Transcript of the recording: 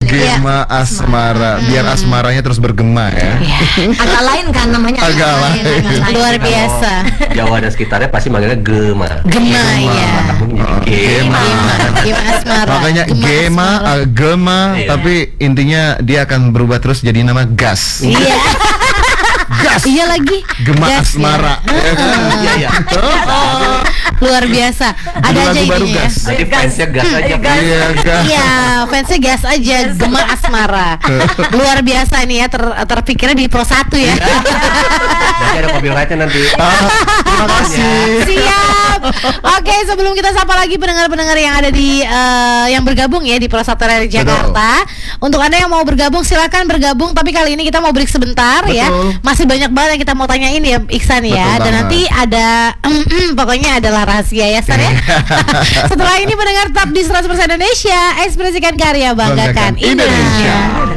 Gema Asmara. Biar asmaranya terus bergema ya. Agak lain kan namanya. Agak lain. Luar biasa. Jawa dan sekitarnya pasti manggilnya Gema. Gema ya. Gema. Gema Asmara. Makanya Gema, Gema, tapi intinya dia akan berubah terus jadi nama Gas. Iya. Gas. Iya lagi. Gema Gas, Asmara. Iya. Luar biasa. Ada aja baru ininya ya. Gas. Jadi fansnya gas aja. Iya, Gas. Iya, fansnya gas aja, Gema Asmara. Luar biasa nih ya, terpikirnya di Pro 1 ya. Nanti ada copyrightnya nanti. Terima kasih. Siap. Oke, sebelum kita sapa lagi pendengar-pendengar yang ada di yang bergabung ya di Pro 1 dari Jakarta. Untuk Anda yang mau bergabung silakan bergabung, tapi kali ini kita mau break sebentar. Betul. Ya. Masih banyak banget yang kita mau tanyain ya Iksan ya. Betul Dan banget. nanti ada pokoknya adalah rahasia ya Stan ya. Setelah ini pendengar tetap di 100% Indonesia, ekspresikan karya, banggakan Banggakan Indonesia. Indonesia.